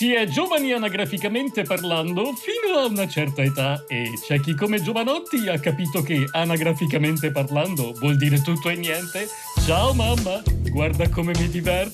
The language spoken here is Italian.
Si è giovani anagraficamente parlando fino a una certa età e c'è chi come Giovanotti ha capito che anagraficamente parlando vuol dire tutto e niente. Ciao mamma, guarda come mi diverto.